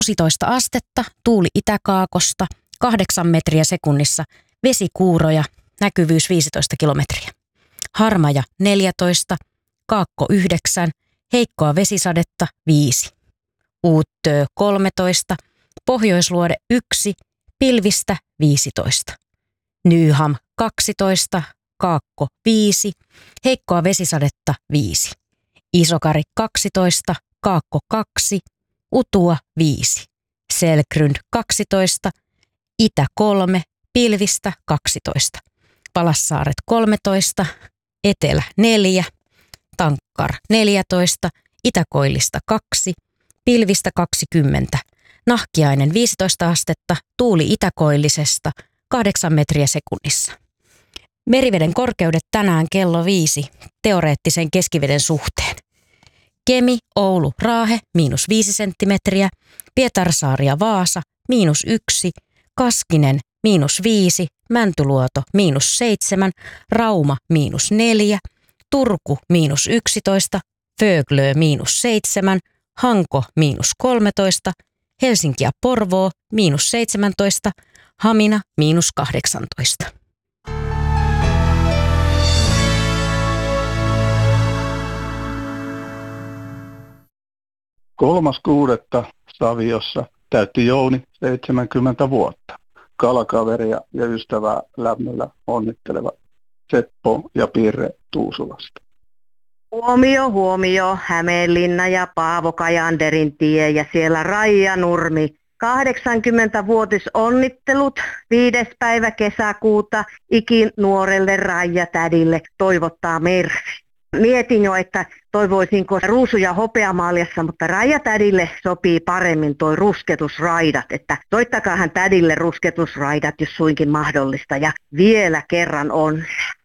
16 astetta, tuuli itäkaakosta, 8 metriä sekunnissa, vesikuuroja, näkyvyys 15 kilometriä. Harmaja 14, kaakko 9, heikkoa vesisadetta 5. Uuttöö 13, pohjoisluode 1, pilvistä 15. Nyham 12, kaakko 5, heikkoa vesisadetta 5. Isokari 12, kaakko 2, utua 5. Selkryn 12, itä 3, pilvistä 12. Palassaaret 13, etelä 4, Tankkar 14, itäkoillista 2, pilvistä 20. Nahkiainen 15 astetta, tuuli itäkoillisesta 8 metriä sekunnissa. Meriveden korkeudet tänään kello 5 teoreettisen keskiveden suhteen. Kemi, Oulu, Raahe -5 senttimetriä, Pietarsaari ja Vaasa -1, Kaskinen -5, Mäntyluoto -7, Rauma -4, Turku -11, Föglö -7, Hanko -13, Helsinki ja Porvoo -17, Hamina -18. 3.6. Saviossa täytti Jouni 70 vuotta. Kalakaveria ja ystävää lämmöllä onnitteleva Seppo ja Pirre Tuusulasta. Huomio, Hämeenlinna ja Paavo Kajanderin tie ja siellä Raija Nurmi. 80-vuotisonnittelut 5. päivä kesäkuuta ikinuorelle Raija-tädille toivottaa Mervi. Mietin jo, että toivoisinko ruusu- ja hopeamaaljassa, mutta Raija-tädille sopii paremmin toi rusketusraidat, että soittakaahan tädille rusketusraidat, jos suinkin mahdollista. Ja vielä kerran onnea.